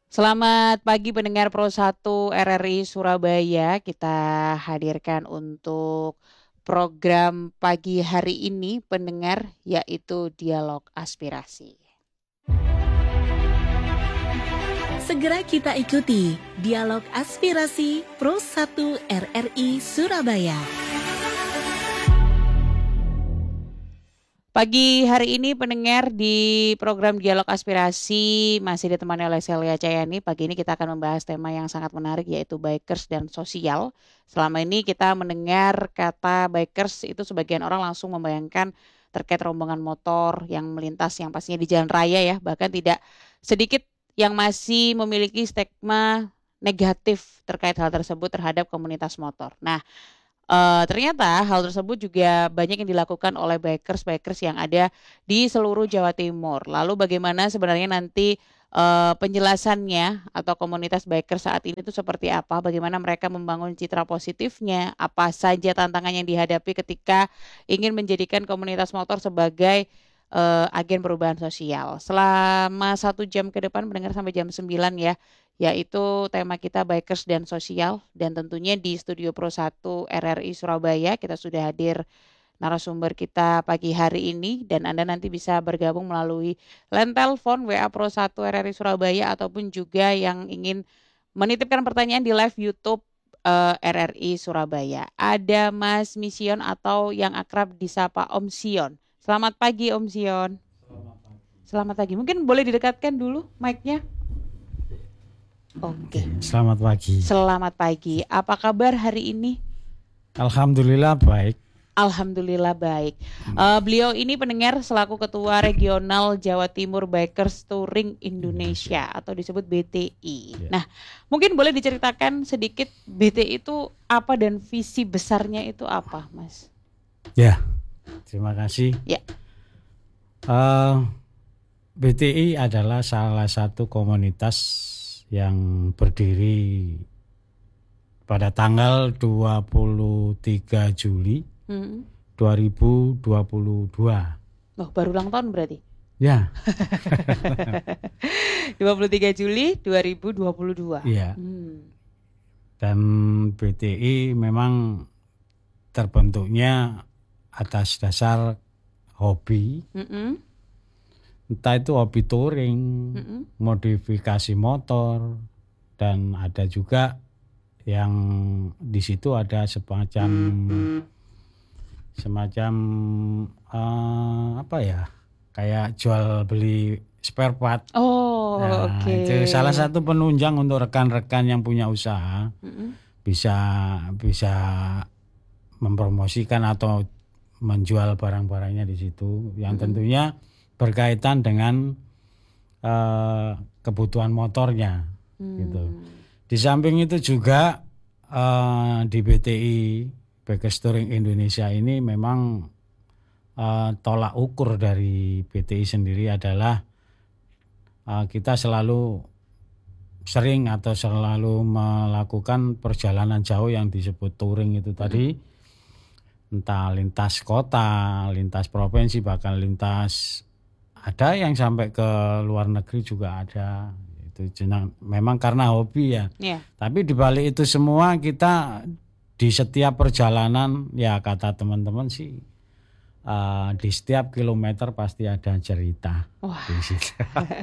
Selamat pagi pendengar Pro 1 RRI Surabaya. Kita hadirkan untuk program pagi hari ini pendengar, yaitu Dialog Aspirasi. Segera kita ikuti Dialog Aspirasi Pro 1 RRI Surabaya. Pagi hari ini pendengar di program Dialog Aspirasi masih ditemani oleh Celia Cayani. Pagi ini kita akan membahas tema yang sangat menarik, yaitu bikers dan sosial. Selama ini kita mendengar kata bikers itu sebagian orang langsung membayangkan terkait rombongan motor yang melintas yang pastinya di jalan raya ya. Bahkan tidak sedikit yang masih memiliki stigma negatif terkait hal tersebut terhadap komunitas motor. Nah, ternyata hal tersebut juga banyak yang dilakukan oleh bikers yang ada di seluruh Jawa Timur. Lalu bagaimana sebenarnya nanti penjelasannya atau komunitas bikers saat ini itu seperti apa? Bagaimana mereka membangun citra positifnya? Apa saja tantangan yang dihadapi ketika ingin menjadikan komunitas motor sebagai agen perubahan sosial? Selama 1 jam ke depan mendengar sampai jam 9 ya, yaitu tema kita bikers dan sosial, dan tentunya di Studio Pro 1 RRI Surabaya kita sudah hadir narasumber kita pagi hari ini, dan Anda nanti bisa bergabung melalui line telepon WA Pro 1 RRI Surabaya ataupun juga yang ingin menitipkan pertanyaan di live YouTube RRI Surabaya. Ada Mas Mision atau yang akrab disapa Om Sion. Selamat pagi Om Sion. Selamat pagi. Mungkin boleh didekatkan dulu mic-nya. Oke. Selamat pagi. Selamat pagi. Apa kabar hari ini? Alhamdulillah baik. Alhamdulillah baik. Beliau ini pendengar selaku Ketua Regional Jawa Timur Bikers Touring Indonesia atau disebut BTI. Ya. Nah, mungkin boleh diceritakan sedikit BTI itu apa dan visi besarnya itu apa, Mas? Ya, terima kasih. Ya. BTI adalah salah satu komunitas yang berdiri pada tanggal 23 Juli 2022. Oh, baru ulang tahun berarti? Ya. 23 Juli 2022. Iya. Dan BTI memang terbentuknya atas dasar hobi. Entah itu hobi touring, modifikasi motor, dan ada juga yang di situ ada semacam kayak jual beli spare part. Oh, nah, oke. Itu salah satu penunjang untuk rekan-rekan yang punya usaha bisa mempromosikan atau menjual barang-barangnya di situ, yang tentunya berkaitan dengan kebutuhan motornya, gitu. Di samping itu juga di BTI Bikers Touring Indonesia ini memang tolak ukur dari BTI sendiri adalah kita selalu melakukan perjalanan jauh yang disebut touring itu tadi, entah lintas kota, lintas provinsi, bahkan lintas ada yang sampai ke luar negeri juga ada. Itu memang karena hobi ya. Yeah. Tapi di balik itu semua kita di setiap perjalanan ya kata teman-teman sih di setiap kilometer pasti ada cerita. Wah. Di situ.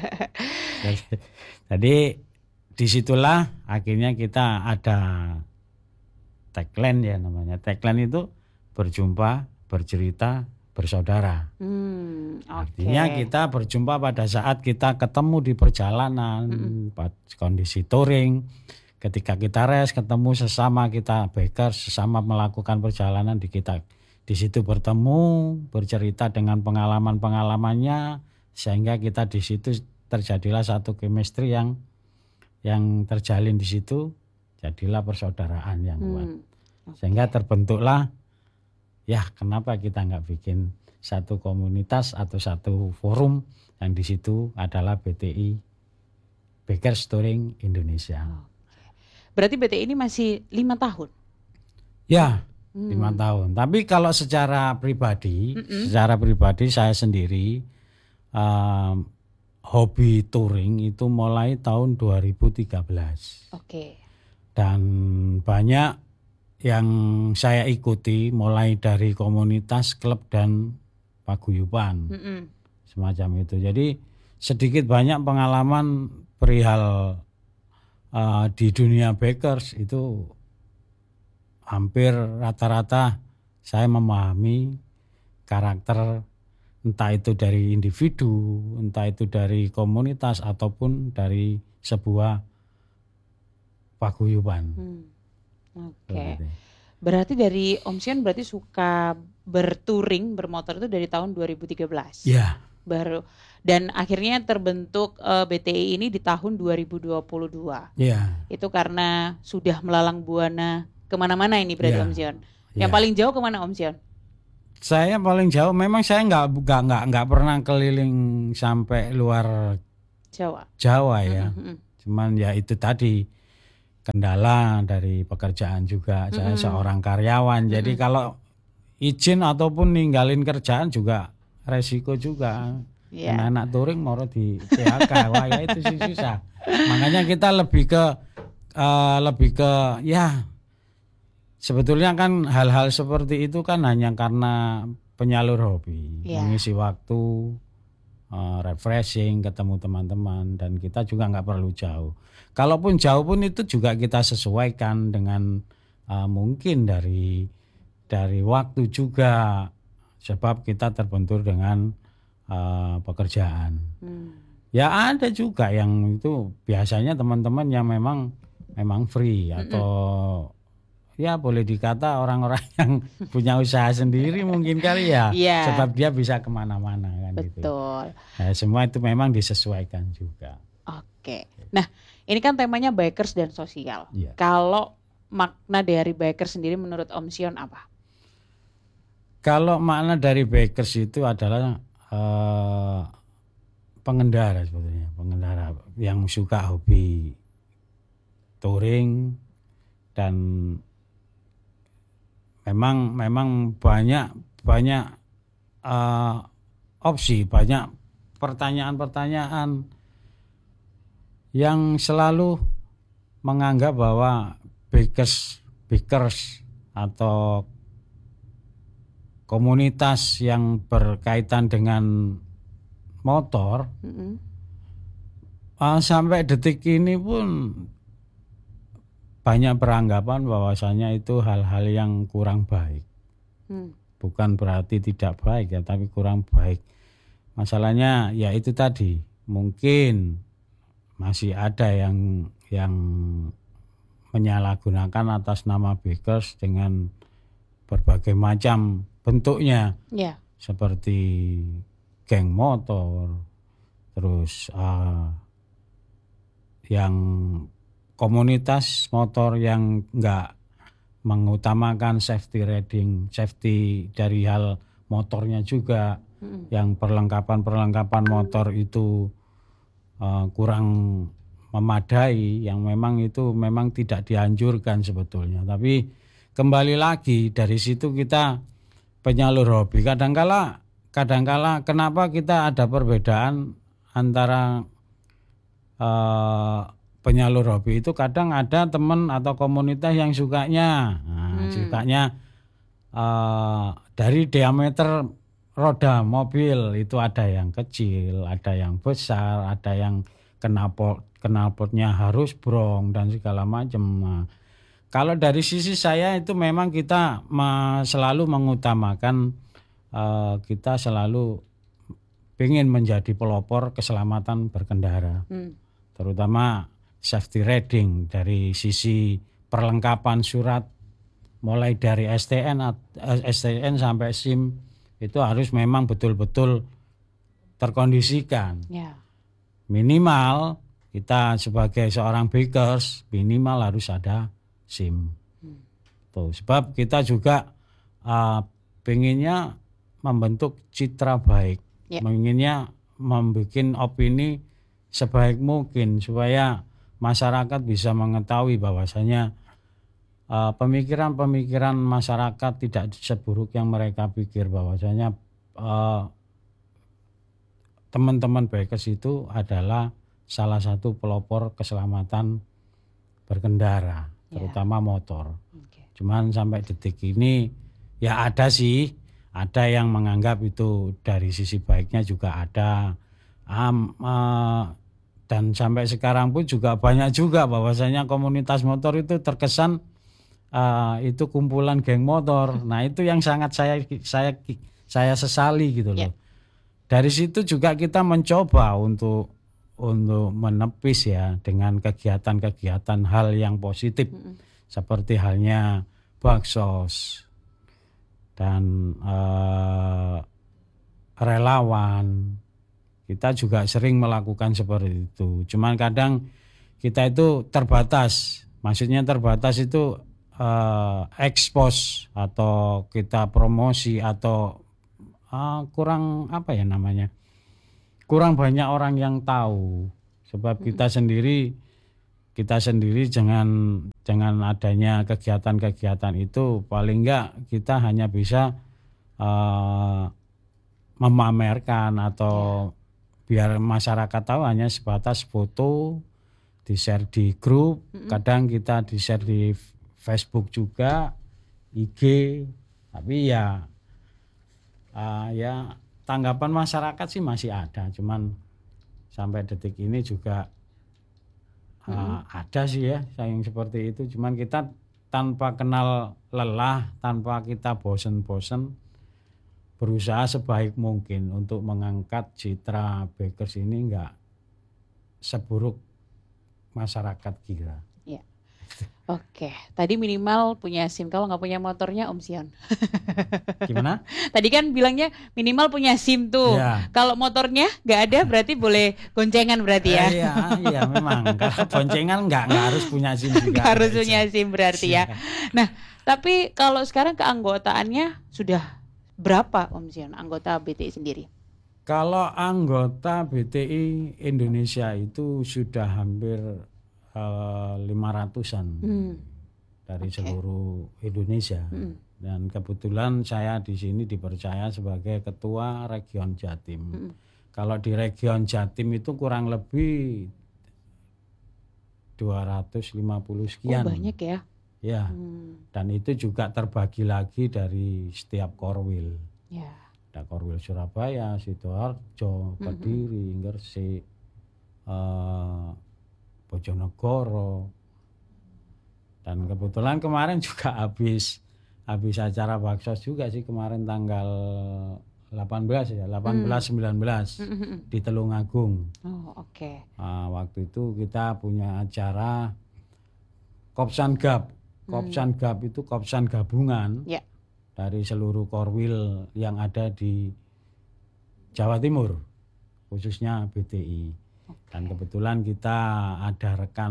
Jadi disitulah akhirnya kita ada tagline ya namanya. Tagline itu berjumpa, bercerita, bersaudara. Artinya kita berjumpa pada saat kita ketemu di perjalanan, kondisi touring, ketika kita rest ketemu sesama kita bikers, sesama melakukan perjalanan di situ bertemu, bercerita dengan pengalaman-pengalamannya, sehingga kita di situ terjadilah satu chemistry yang terjalin di situ, jadilah persaudaraan yang kuat. Sehingga terbentuklah ya kenapa kita nggak bikin satu komunitas atau satu forum yang di situ adalah BTI Bikers Touring Indonesia. Berarti BTI ini masih 5 tahun? Ya, 5 tahun. Tapi kalau secara pribadi saya sendiri hobi touring itu mulai tahun 2013. Oke. Dan banyak yang saya ikuti mulai dari komunitas, klub dan paguyuban. Semacam itu. Jadi sedikit banyak pengalaman perihal di dunia bikers itu hampir rata-rata saya memahami karakter, entah itu dari individu, entah itu dari komunitas ataupun dari sebuah paguyuban. Oke. Berarti dari Om Sion berarti suka bertouring, bermotor itu dari tahun 2013. Ya. Baru. Dan akhirnya terbentuk BTI ini di tahun 2022. Ya. Itu karena sudah melalang buana kemana-mana ini berarti Om Sion. Yang paling jauh kemana Om Sion? Saya paling jauh, memang saya nggak pernah keliling sampai luar Jawa ya. Cuman ya itu tadi kendala dari pekerjaan juga. Saya seorang karyawan, jadi kalau izin ataupun ninggalin kerjaan juga resiko juga. Anak touring mau di PHK, wah ya itu sih susah. Makanya kita lebih ke ya. Sebetulnya kan hal-hal seperti itu kan hanya karena penyalur hobi, mengisi waktu, refreshing, ketemu teman-teman, dan kita juga nggak perlu jauh. Kalaupun jauh pun itu juga kita sesuaikan dengan mungkin dari waktu juga, sebab kita terbentur dengan pekerjaan. Ya ada juga yang itu biasanya teman-teman yang memang free atau ya boleh dikata orang-orang yang punya usaha sendiri mungkin kali ya, sebab dia bisa kemana-mana kan. Betul. Gitu. Nah, semua itu memang disesuaikan juga. Oke. Nah, ini kan temanya bikers dan sosial. Kalau makna dari bikers sendiri menurut Om Sion apa? Kalau makna dari bikers itu adalah pengendara sebetulnya, pengendara yang suka hobi touring, dan memang banyak opsi, banyak pertanyaan-pertanyaan yang selalu menganggap bahwa bikers atau komunitas yang berkaitan dengan motor sampai detik ini pun banyak beranggapan bahwasanya itu hal-hal yang kurang baik. Bukan berarti tidak baik ya, tapi kurang baik. Masalahnya ya itu tadi, mungkin masih ada yang menyalahgunakan atas nama bikers dengan berbagai macam bentuknya. Seperti geng motor, terus yang komunitas motor yang enggak mengutamakan safety riding, safety dari hal motornya juga, yang perlengkapan motor itu kurang memadai, yang memang itu memang tidak dianjurkan sebetulnya. Tapi kembali lagi dari situ kita penyalur hobi, kadangkala kenapa kita ada perbedaan antara penyalur hobi itu, kadang ada teman atau komunitas yang sukanya dari diameter roda mobil itu ada yang kecil, ada yang besar, ada yang knalpotnya harus brong dan segala macam. Nah, kalau dari sisi saya itu memang kita selalu mengutamakan, kita selalu ingin menjadi pelopor keselamatan berkendara, terutama safety riding dari sisi perlengkapan surat, mulai dari STN sampai SIM itu harus memang betul-betul terkondisikan. Minimal kita sebagai seorang bikers minimal harus ada SIM. Tuh, sebab kita juga pengennya membentuk citra baik, menginginnya membuat opini sebaik mungkin supaya masyarakat bisa mengetahui bahwasanya pemikiran masyarakat tidak seburuk yang mereka pikir, bahwasanya teman-teman bikers itu adalah salah satu pelopor keselamatan berkendara, terutama motor. Cuman sampai detik ini ya ada yang menganggap itu dari sisi baiknya juga ada. Dan sampai sekarang pun juga banyak juga bahwasanya komunitas motor itu terkesan itu kumpulan geng motor. Nah itu yang sangat saya sesali gitu loh. Dari situ juga kita mencoba untuk menepis ya dengan kegiatan-kegiatan hal yang positif seperti halnya baksos dan relawan. Kita juga sering melakukan seperti itu. Cuman kadang kita itu terbatas. Maksudnya terbatas itu expose atau kita promosi atau kurang apa ya namanya? Kurang banyak orang yang tahu. Sebab kita sendiri dengan adanya kegiatan-kegiatan itu paling enggak kita hanya bisa memamerkan atau biar masyarakat tahu hanya sebatas foto, di-share di grup, kadang kita di-share di Facebook juga, IG, tapi ya tanggapan masyarakat sih masih ada, cuman sampai detik ini juga ada sih ya yang seperti itu, cuman kita tanpa kenal lelah, tanpa kita bosen-bosen, berusaha sebaik mungkin untuk mengangkat citra bikers ini enggak seburuk masyarakat kira. Ya. Oke, tadi minimal punya SIM. Kalau nggak punya motornya Om Sion. Gimana? Tadi kan bilangnya minimal punya SIM tuh. Ya. Kalau motornya nggak ada berarti boleh goncengan berarti ya. Iya memang. Kalau boncengan nggak harus punya SIM juga. Nggak harus punya SIM berarti ya. Nah, tapi kalau sekarang keanggotaannya sudah berapa Om Sion anggota BTI sendiri? Kalau anggota BTI Indonesia itu sudah hampir 500-an dari seluruh Indonesia. Dan kebetulan saya di sini dipercaya sebagai ketua region Jatim. Kalau di region Jatim itu kurang lebih 250 sekian. Oh, banyak ya. Ya, dan itu juga terbagi lagi dari setiap korwil. Ya. Ada korwil Surabaya, Sidoarjo, Kediri, Gresik, Bojonegoro. Dan kebetulan kemarin juga habis acara baksos juga sih kemarin tanggal 18 ya, 18-19 di Telungagung. Oh, oke. Waktu itu kita punya acara Kopsan Gab. Kopsan Gab itu Kopsan gabungan dari seluruh korwil yang ada di Jawa Timur, khususnya BTI. Dan kebetulan kita ada rekan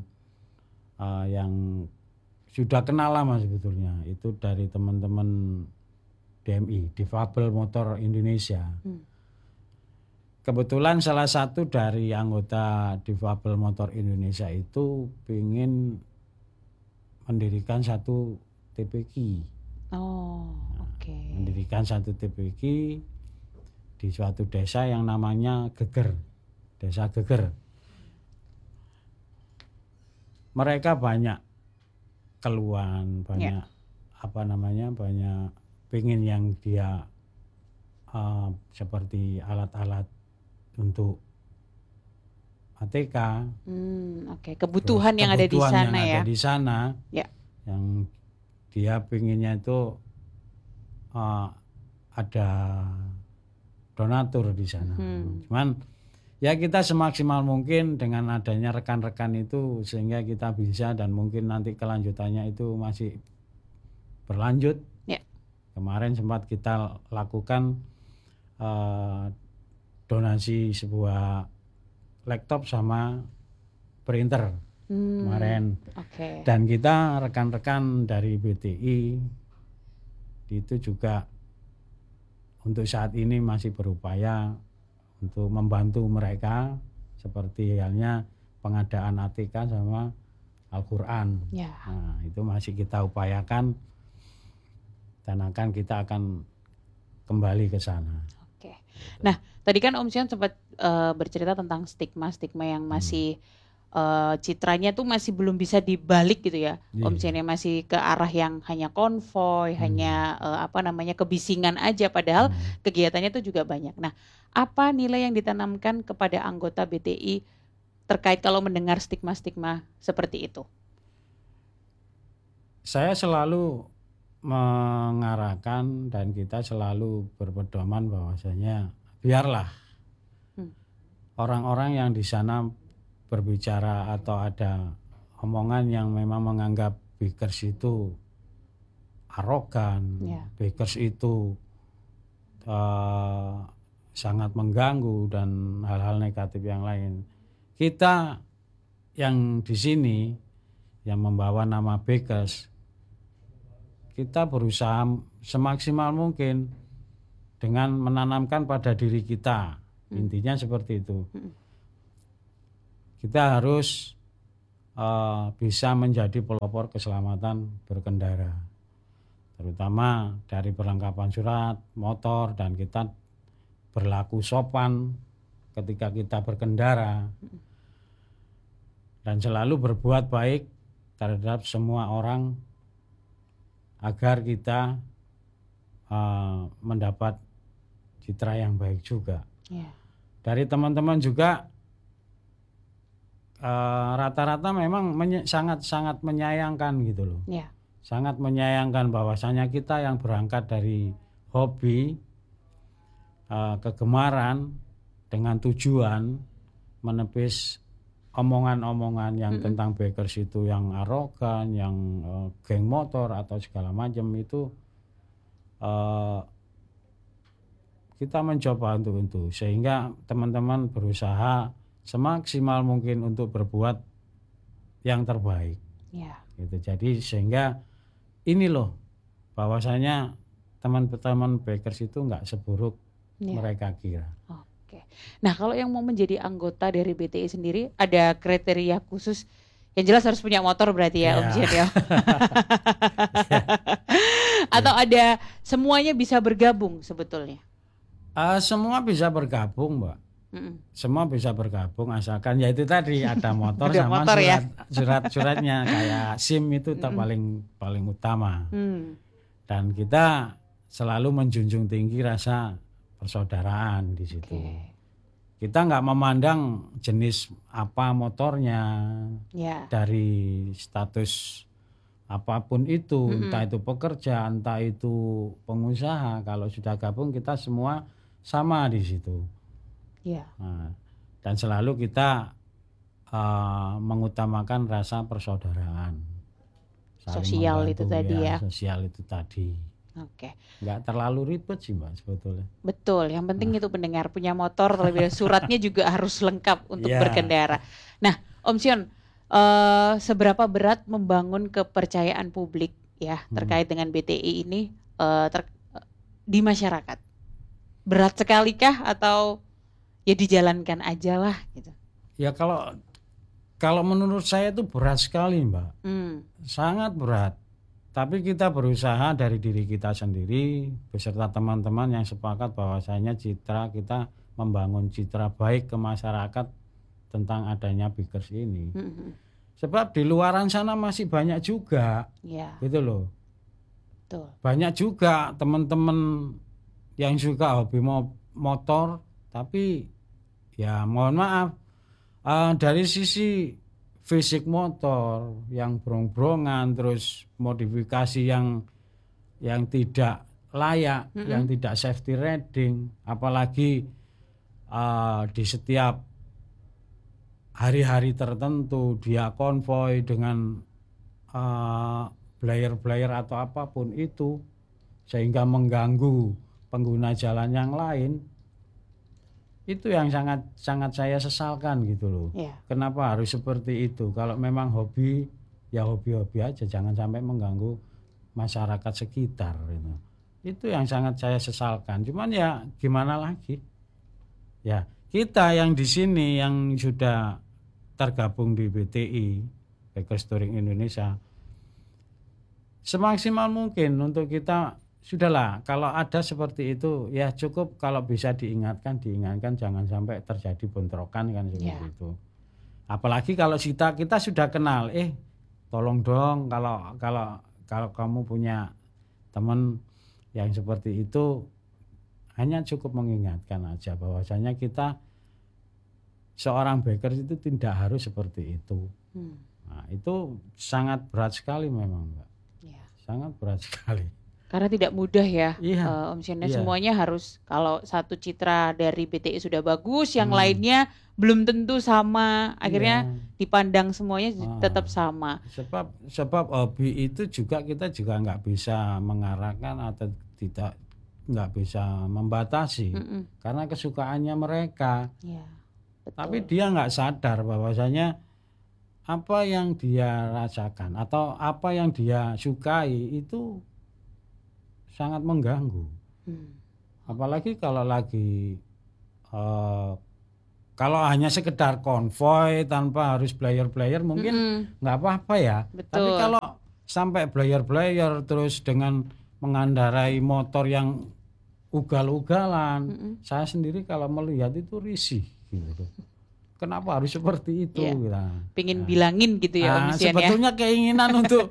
yang sudah kenal lama sebetulnya, itu dari teman-teman DMI, Difabel Motor Indonesia. Kebetulan salah satu dari anggota Difabel Motor Indonesia itu ingin mendirikan satu TPQ. Oh, oke. Mendirikan satu TPQ di suatu desa yang namanya Geger, Desa Geger. Mereka banyak keluhan, banyak banyak pengen yang dia seperti alat-alat untuk ATK. Oke. Kebutuhan yang ada di sana ya. Ada di sana. Ya. Yang dia pengennya itu ada donatur di sana. Cuman ya kita semaksimal mungkin dengan adanya rekan-rekan itu sehingga kita bisa, dan mungkin nanti kelanjutannya itu masih berlanjut. Ya. Kemarin sempat kita lakukan donasi sebuah laptop sama printer kemarin. Okay. Dan kita rekan-rekan dari BTI itu juga untuk saat ini masih berupaya untuk membantu mereka seperti halnya pengadaan ATK sama Al-Quran. Ya. Nah, itu masih kita upayakan dan kita akan kembali ke sana. Oke. Nah, Tadi kan Om Sion sempat bercerita tentang stigma-stigma yang masih citranya tuh masih belum bisa dibalik gitu ya. Om Sion yang masih ke arah yang hanya konvoy, hanya kebisingan aja, padahal kegiatannya tuh juga banyak. Nah, apa nilai yang ditanamkan kepada anggota BTI terkait kalau mendengar stigma-stigma seperti itu? Saya selalu mengarahkan dan kita selalu berpedoman bahwasanya biarlah orang-orang yang di sana berbicara atau ada omongan yang memang menganggap bikers itu arogan, bikers itu sangat mengganggu dan hal-hal negatif yang lain. Kita yang di sini yang membawa nama bikers, kita berusaha semaksimal mungkin dengan menanamkan pada diri kita. Intinya seperti itu. Kita harus bisa menjadi pelopor keselamatan berkendara. Terutama dari perlengkapan surat, motor, dan kita berlaku sopan ketika kita berkendara. Dan selalu berbuat baik terhadap semua orang agar kita mendapat citra yang baik juga. Dari teman-teman juga rata-rata memang sangat-sangat menyayangkan gitu loh. Sangat menyayangkan bahwasanya kita yang berangkat dari hobi, kegemaran dengan tujuan menepis omongan-omongan yang tentang bikers itu yang arogan, yang geng motor atau segala macam itu, kita mencoba untuk itu, sehingga teman-teman berusaha semaksimal mungkin untuk berbuat yang terbaik. Gitu. Jadi sehingga ini loh bahwasanya teman-teman bikers itu nggak seburuk mereka kira. Nah, kalau yang mau menjadi anggota dari BTI sendiri ada kriteria khusus, yang jelas harus punya motor berarti ya Om Sion ya. Atau ada semuanya bisa bergabung sebetulnya? Semua bisa bergabung, Mbak. Semua bisa bergabung asalkan ya itu tadi ada motor ada sama motor surat-suratnya kayak SIM itu paling utama. Dan kita selalu menjunjung tinggi rasa persaudaraan di situ. Kita nggak memandang jenis apa motornya, dari status apapun itu, entah itu pekerja, entah itu pengusaha. Kalau sudah gabung kita semua sama di situ. Nah, dan selalu kita mengutamakan rasa persaudaraan, sosial itu tadi ya. Sosial itu tadi. Nggak terlalu ribet sih Mbak sebetulnya. Betul, yang penting itu pendengar punya motor, terlebih suratnya juga harus lengkap untuk berkendara. Nah, Om Sion, seberapa berat membangun kepercayaan publik ya terkait dengan BTI ini di masyarakat? Berat sekalikah atau ya dijalankan aja lah gitu? Ya kalau menurut saya itu berat sekali Mbak, sangat berat. Tapi kita berusaha dari diri kita sendiri beserta teman-teman yang sepakat bahwasanya kita membangun citra baik ke masyarakat tentang adanya bikers ini. Sebab di luaran sana masih banyak juga, gitu loh. Banyak juga teman-teman yang suka hobi motor, tapi ya mohon maaf dari sisi fisik motor yang brong-brongan, terus modifikasi yang tidak layak, yang tidak safety riding, apalagi di setiap hari-hari tertentu dia konvoy dengan blayer-blayer atau apapun itu sehingga mengganggu pengguna jalan yang lain. Itu yang sangat saya sesalkan gitu loh. Kenapa harus seperti itu? Kalau memang hobi, ya hobi-hobi aja, jangan sampai mengganggu masyarakat sekitar gitu. Itu yang sangat saya sesalkan. Cuman ya gimana lagi? Ya, kita yang di sini yang sudah tergabung di BTI, Bikers Touring Indonesia, semaksimal mungkin untuk kita sudahlah, kalau ada seperti itu ya cukup, kalau bisa diingatkan jangan sampai terjadi bentrokan kan seperti Ya. itu. Apalagi kalau kita sudah kenal, tolong dong kalau kamu punya teman yang seperti itu, hanya cukup mengingatkan aja bahwasanya kita seorang baker itu tidak harus seperti itu. Nah, itu sangat berat sekali memang, Mbak. Ya. Sangat berat sekali. Karena tidak mudah ya, Iya. Om Syahna, Iya. semuanya harus, kalau satu citra dari BTI sudah bagus, yang lainnya belum tentu sama, akhirnya dipandang semuanya tetap sama. Sebab hobi itu juga kita juga nggak bisa mengarahkan atau nggak bisa membatasi karena kesukaannya mereka. Ya, betul. Tapi dia nggak sadar bahwasanya apa yang dia rasakan atau apa yang dia sukai itu sangat mengganggu. Apalagi kalau lagi kalau hanya sekedar konvoy tanpa harus player mungkin nggak apa-apa ya. Betul. Tapi kalau sampai player terus dengan mengendarai motor yang ugal-ugalan, saya sendiri kalau melihat itu risih gitu. Kenapa harus seperti itu? Iya. Pengen bilangin gitu ya, Om Sian, sebetulnya keinginan untuk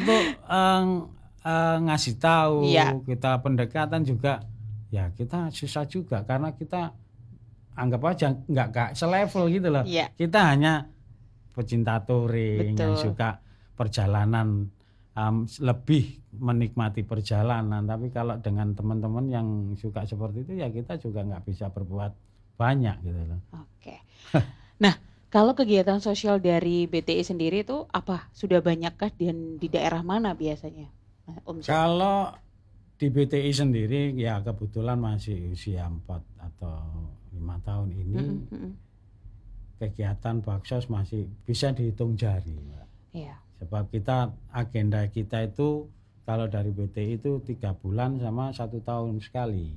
ngasih tahu, kita pendekatan juga ya kita susah juga karena kita anggap aja nggak selevel gitu loh. Iya. Kita hanya pecinta touring yang suka perjalanan, lebih menikmati perjalanan. Tapi kalau dengan teman-teman yang suka seperti itu ya kita juga nggak bisa berbuat banyak gitu loh. Oke. Nah, kalau kegiatan sosial dari BTI sendiri itu apa? Sudah banyakkah dan di daerah mana biasanya, Om Syah? Kalau di BTI sendiri ya kebetulan masih usia 4 atau 5 tahun ini, kegiatan baksos masih bisa dihitung jari, Mbak. Iya. Sebab agenda kita itu kalau dari BTI itu 3 bulan sama 1 tahun sekali.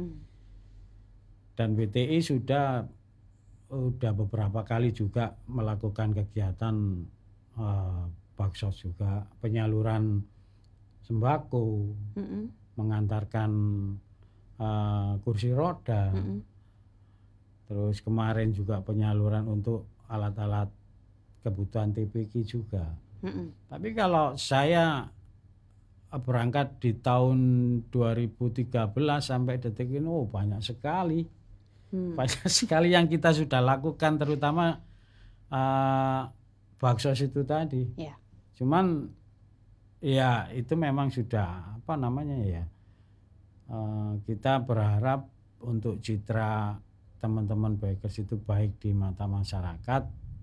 Dan BTI sudah beberapa kali juga melakukan kegiatan baksos juga, penyaluran sembako, mengantarkan kursi roda, terus kemarin juga penyaluran untuk alat-alat kebutuhan TPQ juga. Tapi kalau saya berangkat di tahun 2013 sampai detik ini, banyak sekali. Banyak sekali yang kita sudah lakukan, terutama baksos itu tadi. Yeah. Cuman ya itu memang sudah kita berharap untuk citra teman-teman bikers itu baik di mata masyarakat.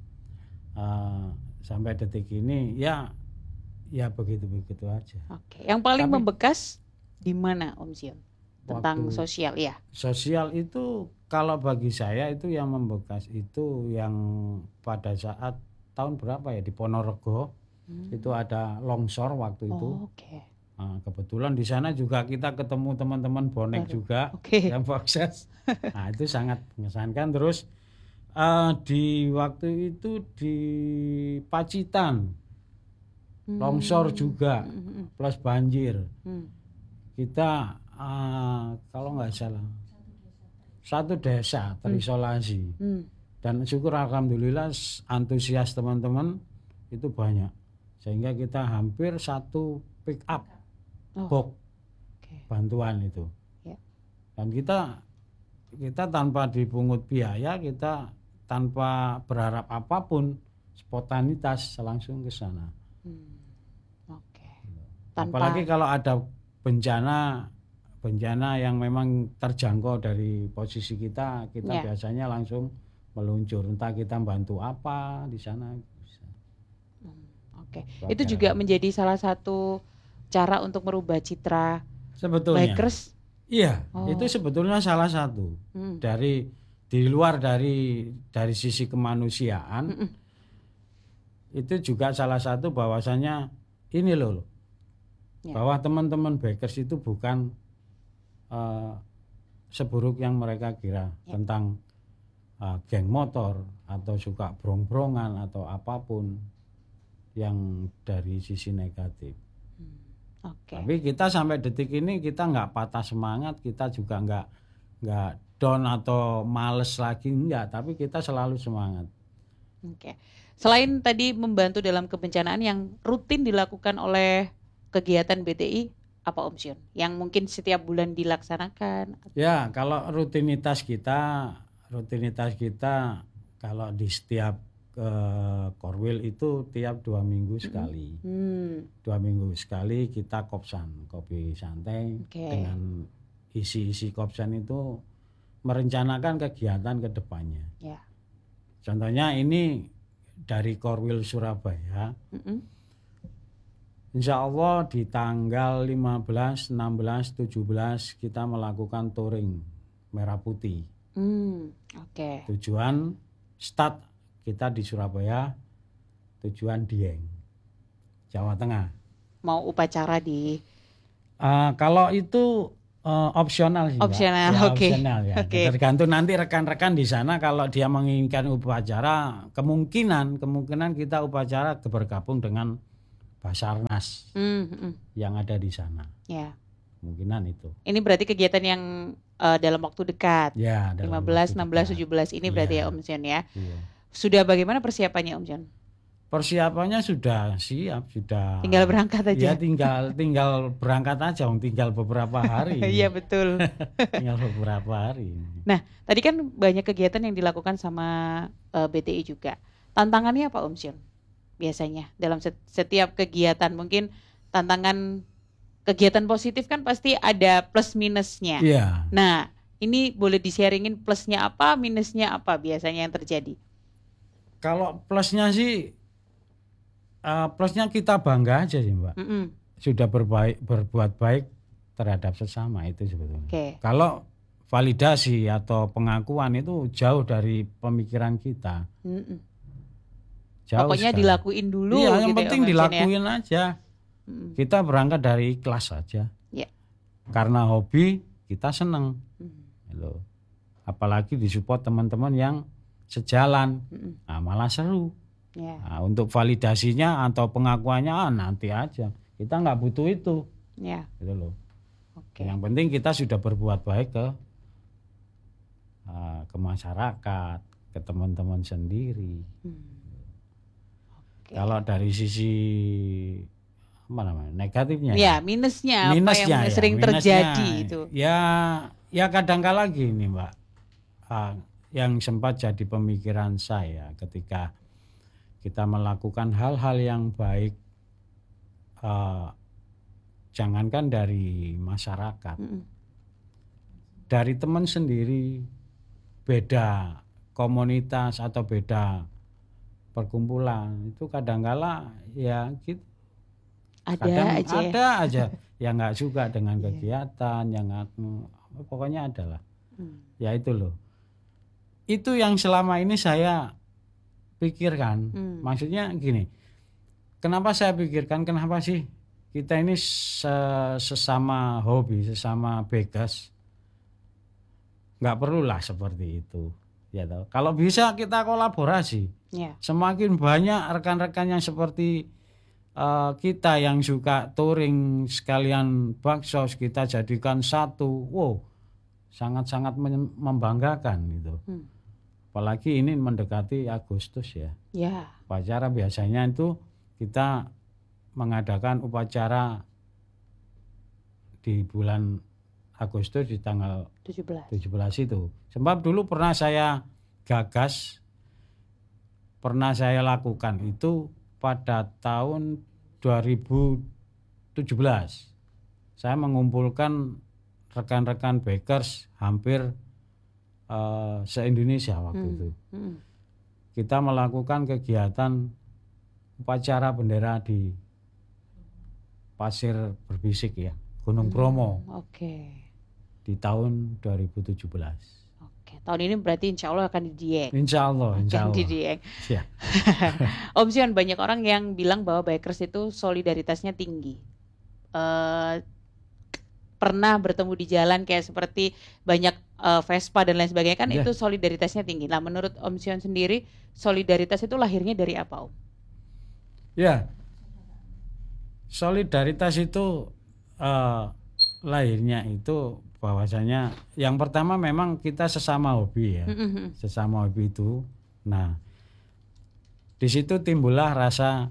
Sampai detik ini ya begitu aja. Oke. Yang paling membekas di mana, Om Sion? Tentang sosial ya. Sosial itu kalau bagi saya itu yang membekas itu yang pada saat tahun berapa ya di Ponorogo, itu ada longsor waktu itu. Nah, kebetulan di sana juga kita ketemu teman-teman bonek juga yang baksos. Nah, itu sangat mengesankan. Terus di waktu itu di Pacitan longsor juga plus banjir. Kita kalau nggak salah satu desa terisolasi, dan syukur alhamdulillah antusias teman-teman itu banyak sehingga kita hampir 1 pick up box bantuan itu. Dan kita tanpa dipungut biaya, kita tanpa berharap apapun, spontanitas langsung ke sana. Apalagi kalau ada bencana yang memang terjangkau dari posisi kita biasanya langsung meluncur, entah kita bantu apa di sana. Itu juga menjadi salah satu cara untuk merubah citra sebetulnya bikers. Iya, itu sebetulnya salah satu di luar dari sisi kemanusiaan. Itu juga salah satu bahwasanya ini loh, bahwa teman-teman bikers itu bukan seburuk yang mereka kira tentang geng motor atau suka brong-brongan atau apapun yang dari sisi negatif. Oke. Tapi kita sampai detik ini kita nggak patah semangat, kita juga nggak down atau males lagi, enggak, tapi kita selalu semangat. Oke. Selain tadi membantu dalam kebencanaan yang rutin dilakukan oleh kegiatan BTI, apa Om Sion? Yang mungkin setiap bulan dilaksanakan? Ya, kalau rutinitas kita kalau di setiap Korwil itu tiap 2 minggu sekali. 2 minggu sekali kita kopsan, kopi santai. Dengan isi kopsan itu merencanakan kegiatan ke depannya. Ya. Contohnya ini dari Korwil Surabaya. Insya Allah di tanggal 15, 16, 17 kita melakukan touring merah putih. Oke. Tujuan start kita di Surabaya, tujuan Dieng, Jawa Tengah. Mau upacara di? Kalau itu opsional sih, opsional, ya, oke. Opsional ya. Okay. Tergantung nanti rekan-rekan di sana kalau dia menginginkan upacara, kemungkinan kita upacara bergabung dengan Basarnas yang ada di sana. Ya. Kemungkinan itu. Ini berarti kegiatan yang dalam waktu dekat. Ya, 15, 16, 17 ini berarti ya Om Sion ya. Iya. Sudah bagaimana persiapannya Om Sion? Persiapannya sudah siap, sudah. Tinggal berangkat aja. Ya tinggal berangkat aja, tinggal beberapa hari. Iya betul. Tinggal beberapa hari. Nah, tadi kan banyak kegiatan yang dilakukan sama BTI juga. Tantangannya apa Om Sion? Biasanya dalam setiap kegiatan, mungkin tantangan kegiatan positif kan pasti ada plus minusnya. Iya. Nah, ini boleh di-sharingin plusnya apa, minusnya apa biasanya yang terjadi? Kalau plusnya sih, plusnya kita bangga aja sih Mbak. Sudah berbuat baik terhadap sesama itu sebetulnya. Kalau validasi atau pengakuan itu jauh dari pemikiran kita. Jauh pokoknya sekali. Dilakuin dulu. Iya, yang gitu penting ya, dilakuin aja. Kita berangkat dari ikhlas saja. Yeah. Karena hobi kita senang. Apalagi disupport teman-teman yang sejalan, nah, malah seru. Yeah. Nah, untuk validasinya atau pengakuannya nanti aja. Kita nggak butuh itu. Yeah. Gitu loh. Yang penting kita sudah berbuat baik ke masyarakat, ke teman-teman sendiri. Kalau dari sisi negatifnya, ya minusnya apa yang sering terjadi itu? Ya kadang-kala gini Mbak, yang sempat jadi pemikiran saya ketika kita melakukan hal-hal yang baik, jangankan dari masyarakat, dari teman sendiri, beda komunitas atau beda perkumpulan itu kadang-kala ya gitu. Ada aja yang nggak suka dengan kegiatan, yang pokoknya adalah ya itu loh. Itu yang selama ini saya pikirkan. Maksudnya gini, kenapa saya pikirkan, kenapa sih kita ini sesama hobi, sesama begas, nggak perlulah seperti itu. Ya toh. Kalau bisa kita kolaborasi, semakin banyak rekan-rekan yang seperti kita yang suka touring sekalian baksos kita jadikan satu, wow, sangat-sangat membanggakan gitu. Apalagi ini mendekati Agustus ya. Upacara biasanya itu kita mengadakan upacara di bulan Agustus di tanggal 17 itu. Sebab dulu pernah saya gagas, pernah saya lakukan itu pada tahun 2017. Saya mengumpulkan rekan-rekan bikers hampir se-Indonesia waktu itu. Kita melakukan kegiatan upacara bendera di Pasir Berbisik ya, Gunung Bromo. Di tahun 2017. Tahun ini berarti insya Allah akan di Dieng. Insya Allah. Di Dieng. Ya. Om Sion, banyak orang yang bilang bahwa bikers itu solidaritasnya tinggi. Pernah bertemu di jalan kayak seperti banyak Vespa dan lain sebagainya kan itu solidaritasnya tinggi. Nah menurut Om Sion sendiri solidaritas itu lahirnya dari apa Om? Ya, solidaritas itu lahirnya itu bahwasanya yang pertama memang kita sesama hobi ya. Sesama hobi itu. Nah, di situ timbullah rasa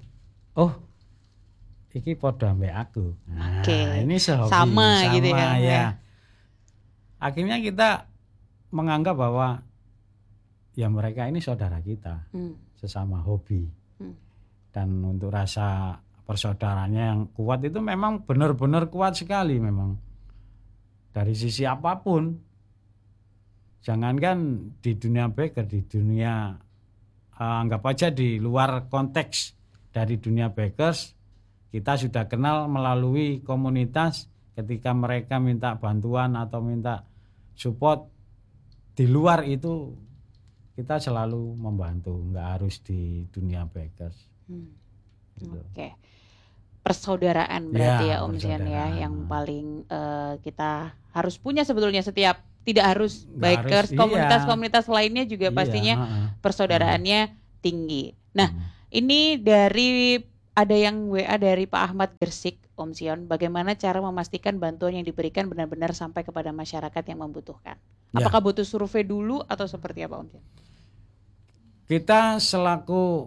iki podo ambek aku. Nah, ini sehobi sama gitu kan ya. Akhirnya kita menganggap bahwa ya mereka ini saudara kita. Sesama hobi. Dan untuk rasa persaudaraannya yang kuat itu memang benar-benar kuat sekali memang. Dari sisi apapun. Jangankan di dunia baker, di dunia anggap aja di luar konteks dari dunia bakers, kita sudah kenal melalui komunitas. Ketika mereka minta bantuan atau minta support di luar itu, kita selalu membantu, nggak harus di dunia bakers. Gitu. Oke. Persaudaraan berarti ya Om Zian ya, yang paling kita harus punya sebetulnya setiap, tidak harus bakers, komunitas-komunitas lainnya juga pastinya persaudaraannya tinggi. Nah, ini dari ada yang WA dari Pak Ahmad Gersik, Om Zion, bagaimana cara memastikan bantuan yang diberikan benar-benar sampai kepada masyarakat yang membutuhkan? Apakah butuh survei dulu atau seperti apa Om Zion? Kita selaku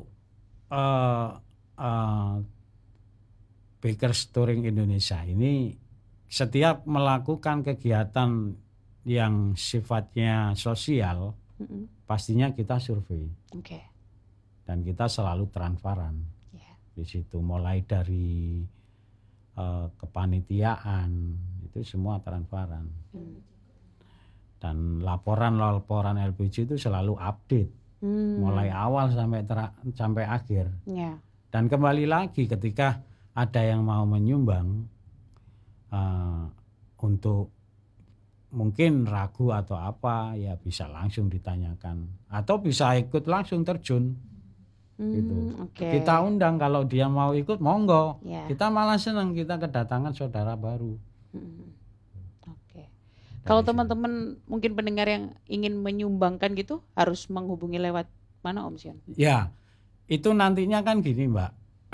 Bakers Touring Indonesia ini setiap melakukan kegiatan yang sifatnya sosial, pastinya kita survei. Dan kita selalu transparan. Di situ mulai dari kepanitiaan itu semua transparan. Dan laporan LPG itu selalu update. Mulai awal sampai akhir. Dan kembali lagi ketika ada yang mau menyumbang untuk mungkin ragu atau apa, ya bisa langsung ditanyakan atau bisa ikut langsung terjun. Gitu. Kita undang, kalau dia mau ikut monggo. Kita malah senang, kita kedatangan saudara baru. Kalau teman-teman mungkin pendengar yang ingin menyumbangkan gitu, harus menghubungi lewat mana Om Zion? Ya, itu nantinya kan gini Mbak.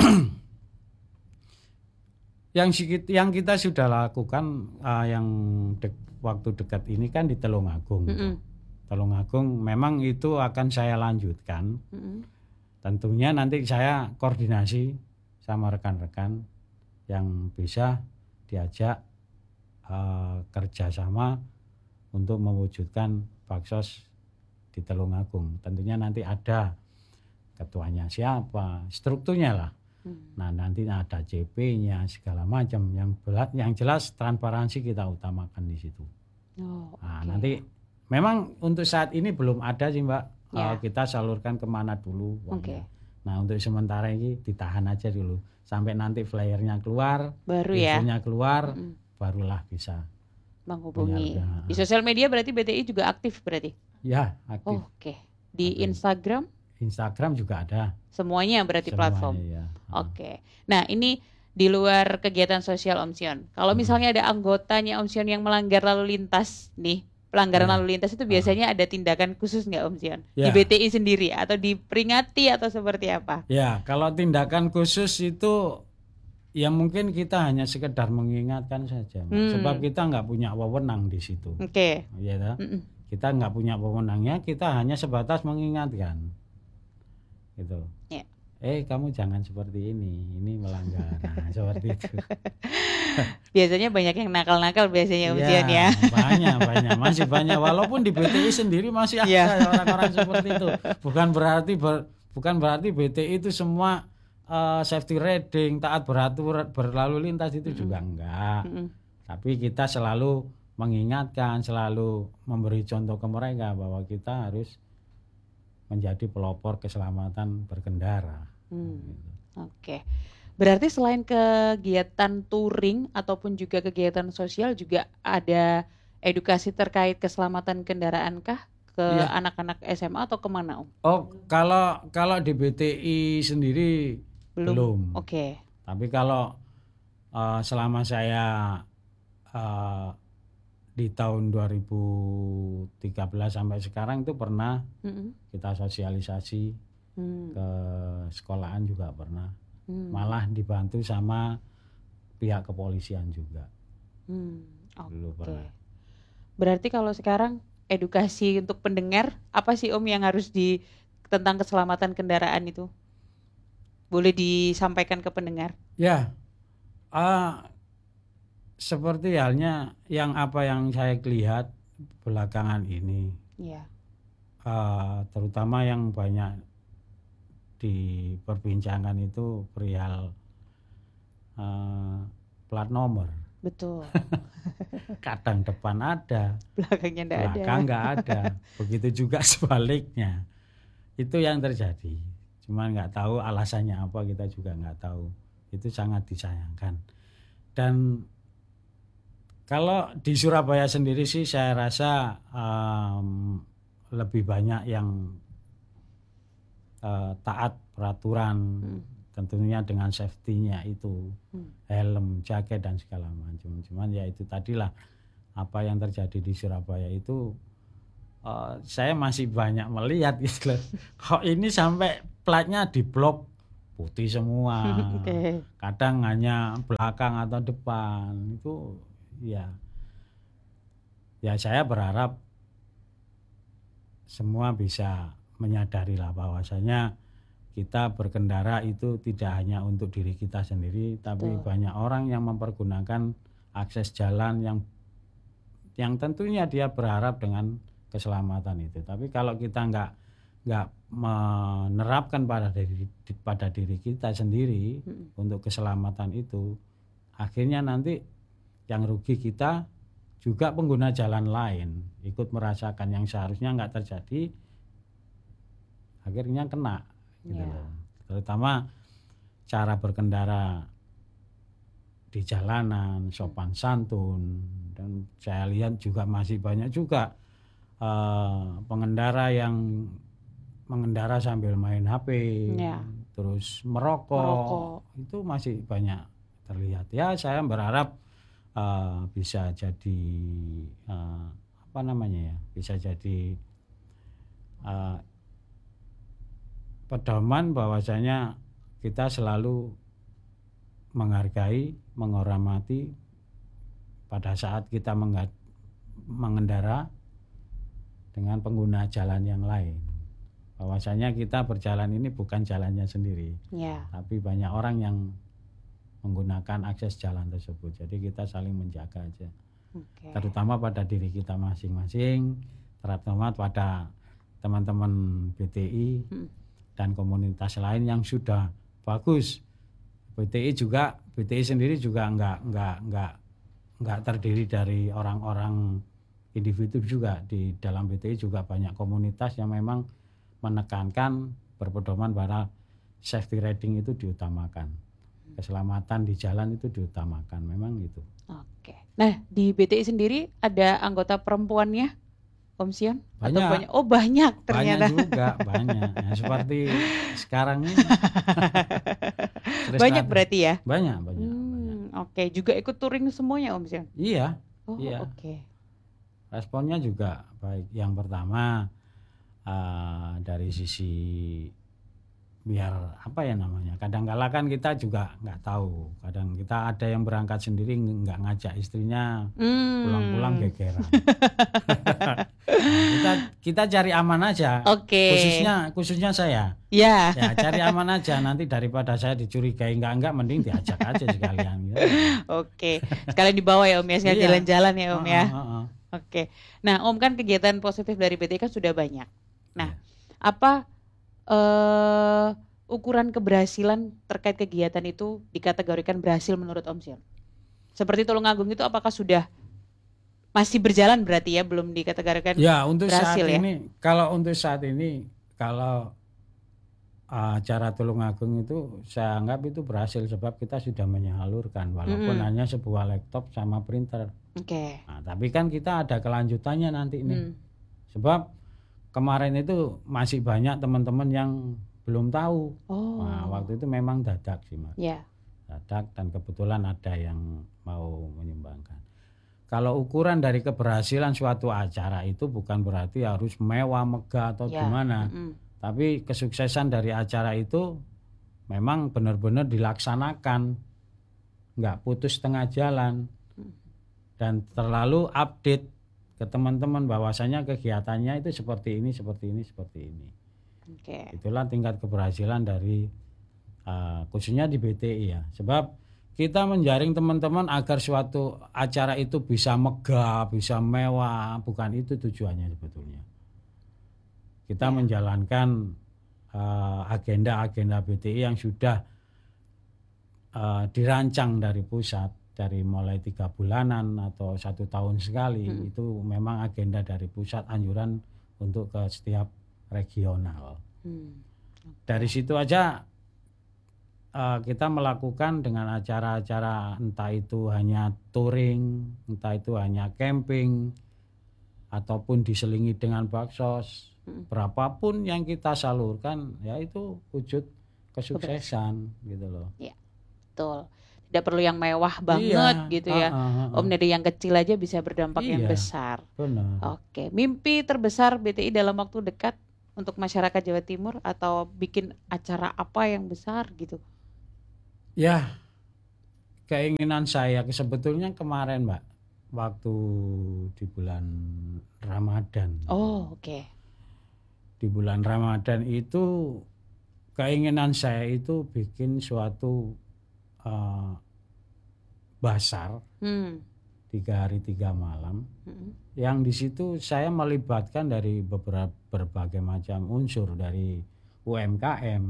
Yang kita sudah lakukan yang waktu dekat ini kan di Tulungagung. Tulungagung memang itu akan saya lanjutkan. Tentunya nanti saya koordinasi sama rekan-rekan yang bisa diajak kerjasama untuk mewujudkan Baksos di Tulungagung. Tentunya nanti ada ketuanya siapa, strukturnya lah. Nah nanti ada CP-nya segala macam. Yang jelas transparansi kita utamakan di situ. Nanti memang untuk saat ini belum ada sih Mbak. Kita salurkan kemana dulu. Nah untuk sementara ini ditahan aja dulu sampai nanti flyernya keluar, infonya keluar, barulah bisa menghubungi. Di sosial media berarti BTI juga aktif berarti? Ya aktif. Di Instagram? Instagram juga ada. Semuanya berarti platform. Ya. Nah ini di luar kegiatan sosial Om Zion. Kalau misalnya ada anggotanya Om Zion yang melanggar lalu lintas nih, pelanggaran lalu lintas itu biasanya ada tindakan khusus nggak Om Zion? Di BTI sendiri atau diperingati atau seperti apa? Ya, kalau tindakan khusus itu ya mungkin kita hanya sekedar mengingatkan saja, sebab kita nggak punya wewenang di situ. Ya, kita nggak punya wewenangnya, kita hanya sebatas mengingatkan, gitu. Kamu jangan seperti ini melanggar, nah, seperti itu. Biasanya banyak yang nakal-nakal biasanya Om Zion ya. Banyak, masih banyak. Walaupun di BTI sendiri masih ada orang-orang seperti itu. Bukan berarti BTI itu semua safety riding, taat beratur, berlalu lintas itu juga enggak. Tapi kita selalu mengingatkan, selalu memberi contoh ke mereka bahwa kita harus menjadi pelopor keselamatan berkendara. Berarti selain kegiatan touring ataupun juga kegiatan sosial juga ada edukasi terkait keselamatan kendaraan kah ke anak-anak SMA atau kemana Om? Kalau di BTI sendiri belum. Tapi kalau selama saya di tahun 2013 sampai sekarang itu pernah kita sosialisasi ke sekolahan juga pernah. Malah dibantu sama pihak kepolisian juga. Dulu Oke. pernah. Berarti kalau sekarang edukasi untuk pendengar, apa sih Om yang harus tentang keselamatan kendaraan itu? Boleh disampaikan ke pendengar? Ya, seperti halnya yang saya lihat belakangan ini, Ya. terutama yang banyak diperbincangkan itu perihal plat nomor. Betul. Kadang depan ada, Belakangnya enggak ada. belakang nggak ada. Begitu juga sebaliknya. Itu yang terjadi. Cuman nggak tahu alasannya apa, kita juga nggak tahu. Itu sangat disayangkan. Dan kalau di Surabaya sendiri sih saya rasa lebih banyak yang taat peraturan, tentunya dengan safety-nya itu, helm, jaket dan segala macam. Cuman ya itu tadilah apa yang terjadi di Surabaya itu, saya masih banyak melihat gitu loh. Kok ini sampai platnya diblok putih semua. Oke. Kadang hanya belakang atau depan. Itu ya saya berharap semua bisa menyadari lah bahwasanya kita berkendara itu tidak hanya untuk diri kita sendiri, tapi Betul. banyak orang yang mempergunakan akses jalan yang tentunya dia berharap dengan keselamatan itu. Tapi kalau kita nggak menerapkan pada diri kita sendiri untuk keselamatan itu, akhirnya nanti yang rugi kita juga pengguna jalan lain, ikut merasakan yang seharusnya nggak terjadi, akhirnya kena gitu loh. Terutama cara berkendara di jalanan, sopan santun, dan saya lihat juga masih banyak juga pengendara yang mengendara sambil main HP, terus merokok, itu masih banyak terlihat. Ya saya berharap bisa jadi bisa jadi pedoman bahwasanya kita selalu menghargai, menghormati pada saat kita mengendara dengan pengguna jalan yang lain. Bahwasanya kita berjalan ini bukan jalannya sendiri, tapi banyak orang yang menggunakan akses jalan tersebut. Jadi kita saling menjaga aja. Terutama pada diri kita masing-masing, terutama pada teman-teman BTI dan komunitas lain yang sudah bagus. BTI sendiri juga nggak terdiri dari orang-orang individu juga. Di dalam BTI juga banyak komunitas yang memang menekankan berpedoman pada safety riding itu diutamakan. Keselamatan di jalan itu diutamakan, memang gitu. Oke. Nah, di BTI sendiri ada anggota perempuannya, Om Sion? Banyak. Oh, banyak ternyata. Banyak juga, banyak. Nah, seperti sekarang ini. Banyak berarti ya? Banyak. Oke, juga ikut touring semuanya Om Sion? Iya. Oh, iya. Oke. Responnya juga baik. Yang pertama dari sisi biar kadang-kala kan kita juga nggak tahu, kadang kita ada yang berangkat sendiri nggak ngajak istrinya, pulang-pulang gegeran. Nah, kita cari aman aja. Khususnya saya ya cari aman aja, nanti daripada saya dicurigai enggak mending diajak aja sekalian gitu. Oke, sekalian dibawa ya Om ya, sekalian jalan-jalan ya Om ya. Oke, nah Om kan kegiatan positif dari BTI kan sudah banyak. Nah, apa ukuran keberhasilan terkait kegiatan itu dikategorikan berhasil menurut Om Sion? Seperti Tulungagung itu apakah sudah masih berjalan berarti ya, belum dikategorikan untuk berhasil saat ya? Untuk saat ini kalau acara Tulungagung itu saya anggap itu berhasil sebab kita sudah menyalurkan walaupun hanya sebuah laptop sama printer. Nah, tapi kan kita ada kelanjutannya nanti nih. Sebab kemarin itu masih banyak teman-teman yang belum tahu. Nah, waktu itu memang dadak sih Mas. Dadak, dan kebetulan ada yang mau menyumbangkan. Kalau ukuran dari keberhasilan suatu acara itu bukan berarti harus mewah, megah atau gimana. Tapi kesuksesan dari acara itu memang benar-benar dilaksanakan nggak putus tengah jalan dan terlalu update ke teman-teman bahwasanya kegiatannya itu seperti ini, seperti ini, seperti ini. Oke. Itulah tingkat keberhasilan dari khususnya di BTI ya. Sebab kita menjaring teman-teman agar suatu acara itu bisa megah, bisa mewah, bukan itu tujuannya sebetulnya. Kita menjalankan agenda-agenda BTI yang sudah dirancang dari pusat, dari mulai 3 bulanan atau 1 tahun sekali. Itu memang agenda dari pusat, anjuran untuk ke setiap regional. Dari situ aja kita melakukan dengan acara-acara, entah itu hanya touring, entah itu hanya camping, ataupun diselingi dengan baksos. Berapapun yang kita salurkan, ya itu wujud kesuksesan gitu loh. Ya, betul. Tidak perlu yang mewah banget gitu ya. Om, dari yang kecil aja bisa berdampak yang besar. Benar. Oke, mimpi terbesar BTI dalam waktu dekat untuk masyarakat Jawa Timur, atau bikin acara apa yang besar gitu? Ya, keinginan saya sebetulnya kemarin Mbak, waktu di bulan Ramadan. Oh, oke. Di bulan Ramadan itu keinginan saya itu bikin suatu basar 3 hari 3 malam, yang di situ saya melibatkan dari berbagai macam unsur, dari UMKM,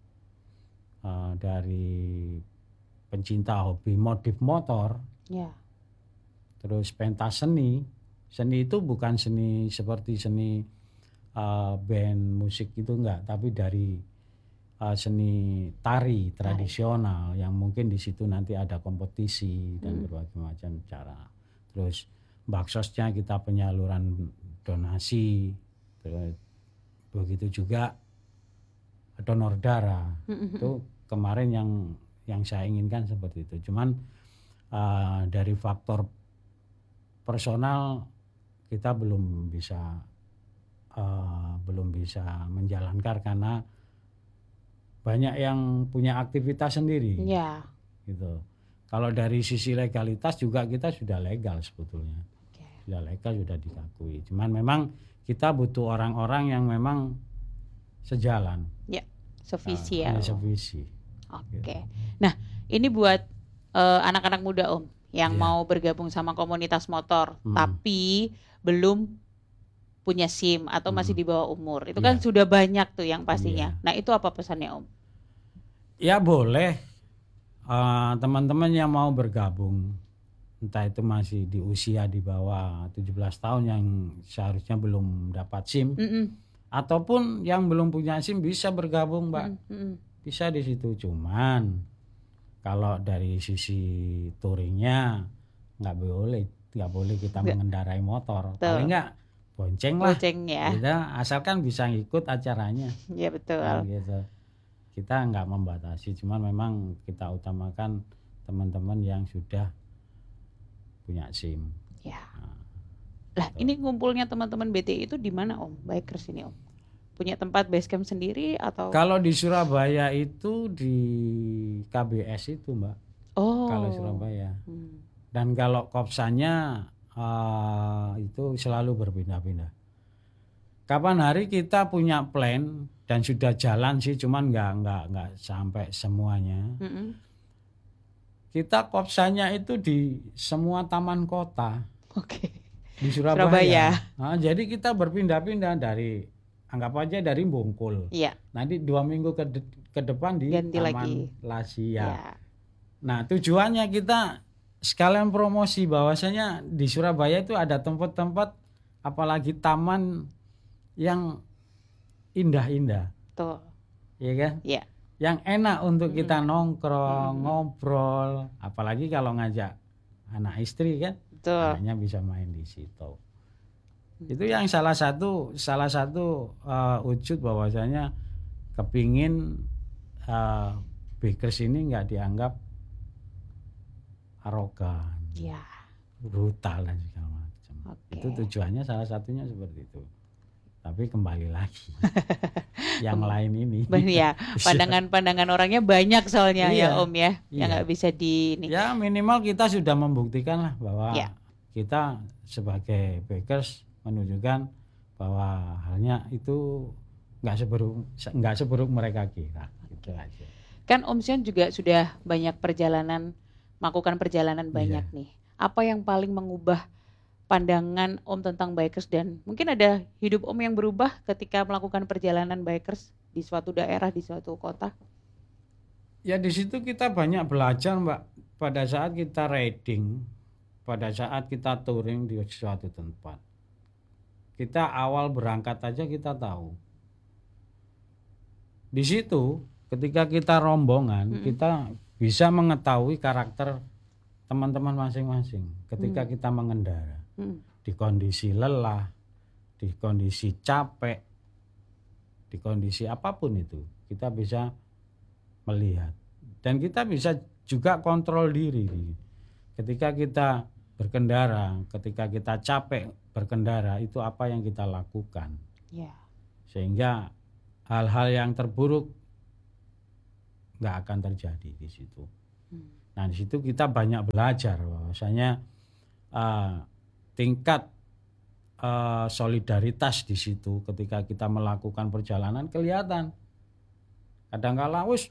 dari pencinta hobi modif motor, terus pentas seni. Seni itu bukan seni seperti seni band musik itu enggak, tapi dari seni tari tradisional yang mungkin di situ nanti ada kompetisi dan berbagai macam cara. Terus baksosnya kita penyaluran donasi, terus begitu juga donor darah. Itu kemarin yang saya inginkan seperti itu. Cuman dari faktor personal kita belum bisa menjalankan karena banyak yang punya aktivitas sendiri. Ya. Gitu. Kalau dari sisi legalitas juga kita sudah legal sebetulnya. Sudah legal, sudah diakui. Cuman memang kita butuh orang-orang yang memang sejalan. Ya, sevisi ya. Sevisi. Oke. Nah, ini buat anak-anak muda Om yang mau bergabung sama komunitas motor tapi belum punya SIM atau masih di bawah umur. Itu kan sudah banyak tuh yang pastinya. Nah, itu apa pesannya Om? Ya boleh, teman-teman yang mau bergabung, entah itu masih di usia di bawah 17 tahun yang seharusnya belum dapat SIM, ataupun yang belum punya SIM bisa bergabung Mbak. Bisa di situ. Cuman kalau dari sisi touringnya nggak boleh kita mengendarai motor. Paling nggak bonceng lah. Ya. Gitu, asalkan bisa ngikut acaranya. Iya betul. Gitu. Kita nggak membatasi, cuman memang kita utamakan teman-teman yang sudah punya SIM. Ya. Lah, ini ngumpulnya teman-teman BTI itu di mana Om? Bikers ini Om. Punya tempat base camp sendiri atau? Kalau di Surabaya itu di KBS itu Mbak. Oh. Kalau Surabaya. Dan kalau kopsanya itu selalu berpindah-pindah. Kapan hari kita punya plan dan sudah jalan sih, cuman nggak sampai semuanya. Kita kopsanya itu di semua taman kota. Oke. Di Surabaya. Nah, jadi kita berpindah-pindah dari, anggap aja dari Bungkul. Iya. Nanti 2 minggu ke depan di ganti Taman lagi. Lasia. Ya. Nah, tujuannya kita sekalian promosi bahwasanya di Surabaya itu ada tempat-tempat, apalagi taman yang indah-indah. Tuh. Iya kan? Iya. Yang enak untuk kita nongkrong, ngobrol, apalagi kalau ngajak anak istri kan. Betul. Anaknya bisa main di situ. Itu yang salah satu wujud bahwasanya kepingin Bikers ini nggak dianggap arogan, brutal dan segala macam. Itu tujuannya salah satunya seperti itu. Tapi kembali lagi, yang lain ini. Ya, pandangan-pandangan orangnya banyak soalnya Iya, ya Om ya, yang iya. nggak bisa di ini. Ya minimal kita sudah membuktikan lah bahwa Ya. kita sebagai bakers menunjukkan bahwa halnya itu nggak seburuk mereka kira. Gitu aja. Kan Om Sion juga sudah banyak melakukan perjalanan banyak Iya. nih. Apa yang paling mengubah pandangan Om tentang bikers, dan mungkin ada hidup Om yang berubah ketika melakukan perjalanan bikers di suatu daerah, di suatu kota? Ya di situ kita banyak belajar, Mbak. Pada saat kita riding, pada saat kita touring di suatu tempat, kita awal berangkat aja kita tahu. Di situ ketika kita rombongan, kita bisa mengetahui karakter teman-teman masing-masing ketika kita mengendara. Di kondisi lelah, di kondisi capek, di kondisi apapun itu, kita bisa melihat. Dan kita bisa juga kontrol diri. Ketika kita berkendara, ketika kita capek berkendara, itu apa yang kita lakukan. Ya. Sehingga hal-hal yang terburuk nggak akan terjadi di situ. Nah di situ kita banyak belajar bahwasanya tingkat solidaritas di situ ketika kita melakukan perjalanan kelihatan. Kadang-kala wis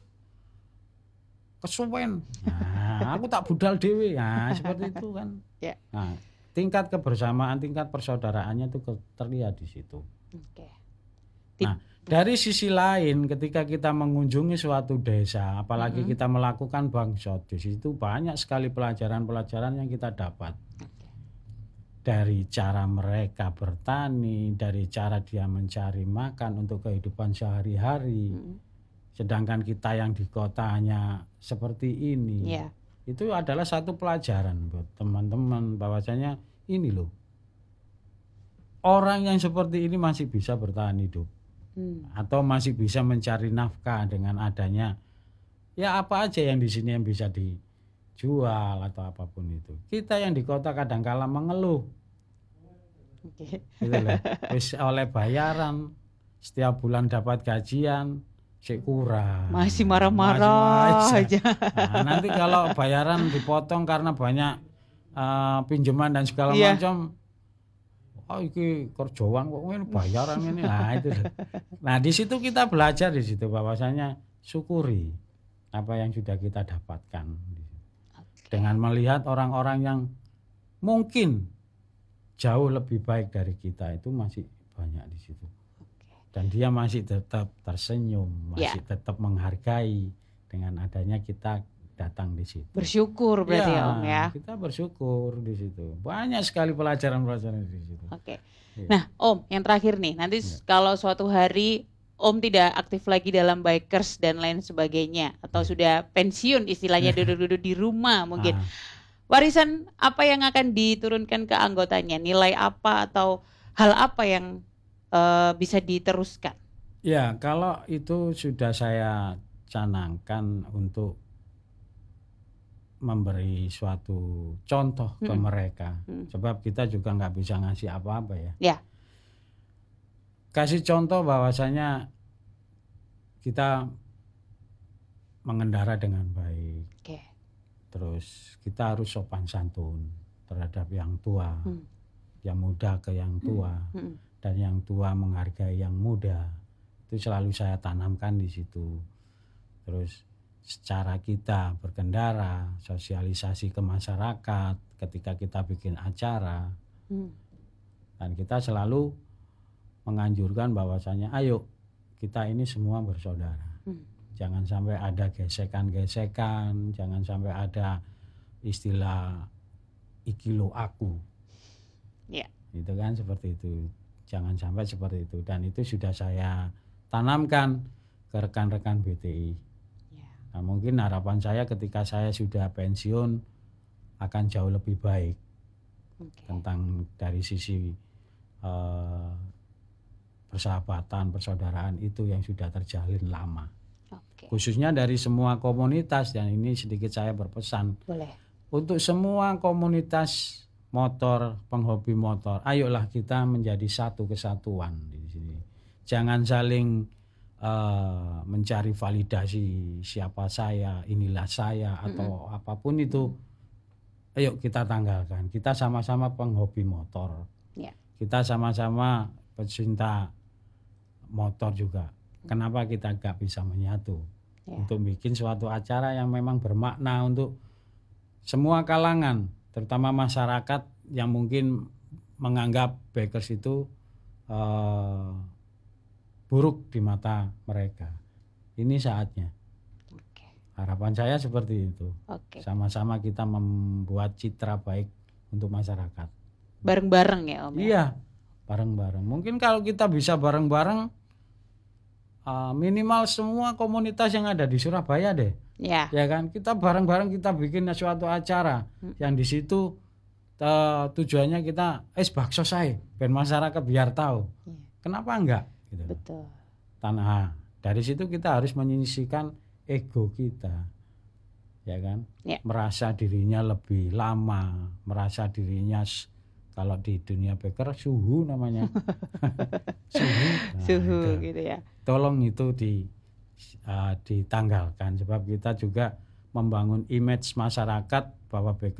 kesuwen. Nah, aku tak budal dewe. Nah, seperti itu kan. Ya. Nah, tingkat kebersamaan, tingkat persaudaraannya itu terlihat di situ. Oke. Nah, dari sisi lain ketika kita mengunjungi suatu desa, apalagi kita melakukan bangsot, di situ banyak sekali pelajaran-pelajaran yang kita dapat. Dari cara mereka bertani, dari cara dia mencari makan untuk kehidupan sehari-hari. Sedangkan kita yang di kota hanya seperti ini. Ya. Itu adalah satu pelajaran buat teman-teman bahwasanya ini loh. Orang yang seperti ini masih bisa bertahan hidup. Atau masih bisa mencari nafkah dengan adanya ya apa aja yang di sini yang bisa dijual atau apapun itu. Kita yang di kota kadang-kala mengeluh. Oke. Gitu loh. Terus oleh bayaran setiap bulan dapat gajian sih kurang. Masih marah-marah aja. Nah, nanti kalau bayaran dipotong karena banyak pinjaman dan segala macam. Oh iki kerjaan kok ini bayaran ini. Nah itu. Nah di situ kita belajar di situ bahwasanya syukuri apa yang sudah kita dapatkan. Dengan melihat orang-orang yang mungkin jauh lebih baik dari kita itu masih banyak di situ. Dan dia masih tetap tersenyum, masih tetap menghargai dengan adanya kita datang di situ. Bersyukur berarti ya Om ya. Kita bersyukur di situ. Banyak sekali pelajaran-pelajaran di situ. Oke. Nah Om, yang terakhir nih, nanti kalau suatu hari Om tidak aktif lagi dalam bikers dan lain sebagainya, atau sudah pensiun istilahnya, duduk-duduk di rumah mungkin, warisan apa yang akan diturunkan ke anggotanya? Nilai apa atau hal apa yang bisa diteruskan? Ya kalau itu sudah saya canangkan untuk memberi suatu contoh ke mereka. Sebab kita juga nggak bisa ngasih apa-apa ya. Ya. Kasih contoh bahwasanya kita mengendara dengan baik. Oke. Terus kita harus sopan santun terhadap yang tua, yang muda ke yang tua, dan yang tua menghargai yang muda. Itu selalu saya tanamkan di situ. Terus secara kita berkendara, sosialisasi ke masyarakat ketika kita bikin acara, dan kita selalu menganjurkan bahwasanya ayo kita ini semua bersaudara. Jangan sampai ada gesekan-gesekan, jangan sampai ada istilah iki lo aku. Ya. Itu kan seperti itu. Jangan sampai seperti itu, dan itu sudah saya tanamkan ke rekan-rekan BTI. Nah, mungkin harapan saya ketika saya sudah pensiun akan jauh lebih baik tentang dari sisi persahabatan, persaudaraan itu yang sudah terjalin lama. Khususnya dari semua komunitas, dan ini sedikit saya berpesan. Boleh. Untuk semua komunitas motor, penghobi motor, ayolah kita menjadi satu kesatuan di sini. Jangan saling mencari validasi siapa saya, inilah saya atau apapun itu. Ayo kita tanggalkan. Kita sama-sama penghobi motor. Ya. Kita sama-sama pecinta motor juga. Kenapa kita gak bisa menyatu untuk bikin suatu acara yang memang bermakna untuk semua kalangan, terutama masyarakat yang mungkin menganggap bikers itu buruk di mata mereka. Ini saatnya. Oke. Harapan saya seperti itu. Oke. Sama-sama kita membuat citra baik untuk masyarakat. Bareng-bareng ya Om. Iya, bareng-bareng. Mungkin kalau kita bisa bareng-bareng, minimal semua komunitas yang ada di Surabaya deh. Ya. Ya kan, kita bareng-bareng kita bikin suatu acara yang di situ tujuannya kita bakso saya, ben masyarakat biar tahu. Ya. Kenapa enggak? Gitu. Betul. Tanah dari situ kita harus menyisihkan ego kita, ya kan? Ya. Merasa dirinya lebih lama, merasa dirinya kalau di dunia baker suhu namanya, suhu. Nah, Suhu itu. gitu ya. Tolong itu ditanggalkan sebab kita juga membangun image masyarakat bahwa baker